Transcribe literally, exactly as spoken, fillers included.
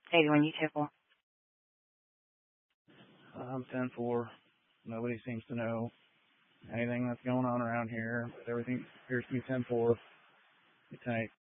eighty-one U two four. I'm ten four. Nobody seems to know anything that's going on around here. Everything appears to be ten four. Tank